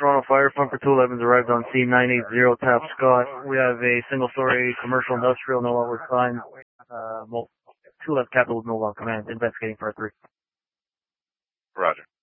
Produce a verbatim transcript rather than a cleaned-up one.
Toronto Fire. Funker two eleven's arrived on scene. nine eight zero Tap Scott. We have a single-story commercial industrial, no outward sign. Uh, two left capital with no long command. Investigating part three. Roger.